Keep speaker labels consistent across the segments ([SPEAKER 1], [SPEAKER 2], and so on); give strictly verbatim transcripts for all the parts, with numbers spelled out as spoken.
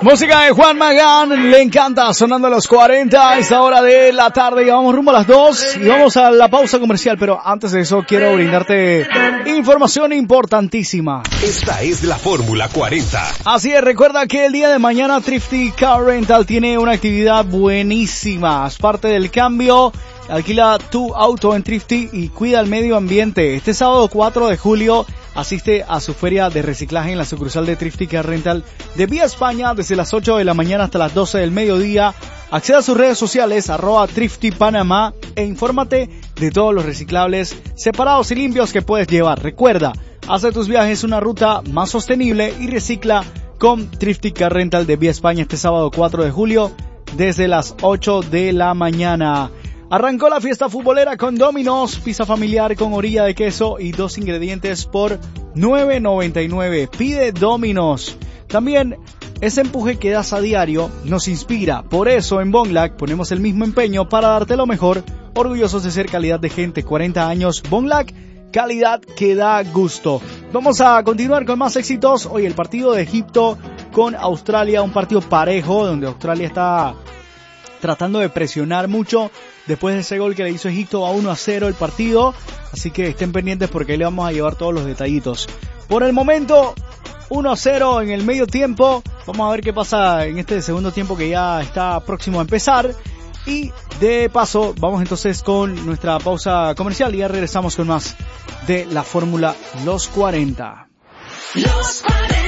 [SPEAKER 1] Música de Juan Magán, le encanta, sonando a los cuarenta a esta hora de la tarde. Y vamos rumbo a las dos y vamos a la pausa comercial. Pero antes de eso quiero brindarte información importantísima.
[SPEAKER 2] Esta es la Fórmula cuarenta.
[SPEAKER 1] Así es, recuerda que el día de mañana Thrifty Car Rental tiene una actividad buenísima. Es parte del cambio. Alquila tu auto en Thrifty y cuida el medio ambiente. Este sábado cuatro de julio asiste a su feria de reciclaje en la sucursal de Thrifty Car Rental de Vía España desde las ocho de la mañana hasta las doce del mediodía. Acceda a sus redes sociales, arroba Thrifty Panamá, e infórmate de todos los reciclables separados y limpios que puedes llevar. Recuerda, haz de tus viajes una ruta más sostenible y recicla con Thrifty Car Rental de Vía España este sábado cuatro de julio desde las ocho de la mañana. Arrancó la fiesta futbolera con Domino's, pizza familiar con orilla de queso y dos ingredientes por nueve noventa y nueve. Pide Domino's. También ese empuje que das a diario nos inspira. Por eso en Bonlac ponemos el mismo empeño para darte lo mejor. Orgullosos de ser calidad de gente. cuarenta años Bonlac, calidad que da gusto. Vamos a continuar con más éxitos. Hoy el partido de Egipto con Australia, un partido parejo donde Australia está tratando de presionar mucho después de ese gol que le hizo Egipto a uno a cero el partido. Así que estén pendientes porque ahí le vamos a llevar todos los detallitos. Por el momento, uno a cero en el medio tiempo. Vamos a ver qué pasa en este segundo tiempo que ya está próximo a empezar. Y de paso, vamos entonces con nuestra pausa comercial y ya regresamos con más de la Fórmula Los cuarenta.
[SPEAKER 3] Los cuarenta.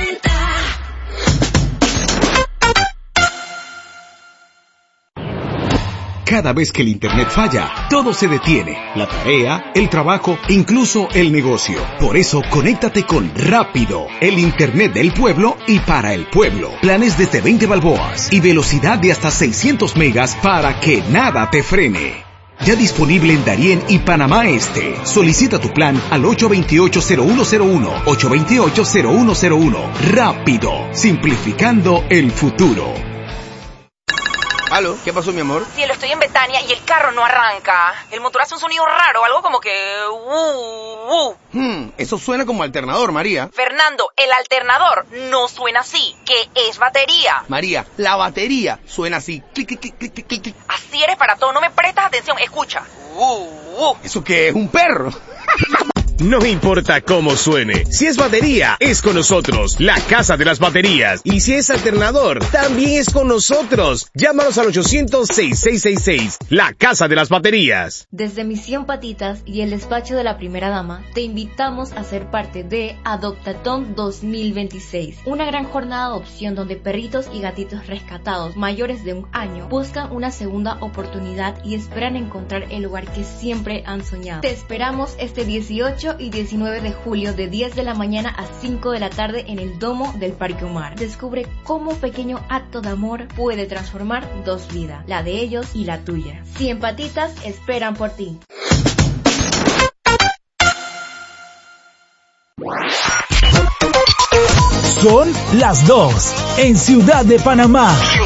[SPEAKER 2] Cada vez que el internet falla, todo se detiene. La tarea, el trabajo, incluso el negocio. Por eso, conéctate con Rápido, el internet del pueblo y para el pueblo. Planes desde veinte balboas y velocidad de hasta seiscientos megas para que nada te frene. Ya disponible en Darién y Panamá Este. Solicita tu plan al ocho dos ocho, cero uno cero uno, ocho dos ocho, cero uno cero uno. Rápido, simplificando el futuro.
[SPEAKER 4] ¿Aló? ¿Qué pasó, mi amor?
[SPEAKER 5] Cielo, estoy en Betania y el carro no arranca. El motor hace un sonido raro, algo como que... Uh, uh.
[SPEAKER 4] Hmm, eso suena como alternador, María.
[SPEAKER 5] Fernando, el alternador no suena así, que es batería.
[SPEAKER 4] María, la batería suena así. Clic, clic, clic, clic, clic, clic.
[SPEAKER 5] Así eres para todo, no me prestas atención. Escucha. Uh, uh.
[SPEAKER 4] ¿Eso qué es? ¿Un perro?
[SPEAKER 6] No importa cómo suene, si es batería, es con nosotros, la Casa de las Baterías. Y si es alternador, también es con nosotros. Llámanos al ochocientos, sesenta y seis sesenta y seis, la Casa de las Baterías.
[SPEAKER 7] Desde Misión Patitas y el despacho de la primera dama, te invitamos a ser parte de Adoptatón dos mil veintiséis, una gran jornada de adopción donde perritos y gatitos rescatados mayores de un año buscan una segunda oportunidad y esperan encontrar el lugar que siempre han soñado. Te esperamos este dieciocho y diecinueve de julio de diez de la mañana a cinco de la tarde en el domo del Parque Omar. Descubre cómo un pequeño acto de amor puede transformar dos vidas, la de ellos y la tuya. Cien patitas esperan por ti.
[SPEAKER 8] Son las dos en Ciudad de Panamá.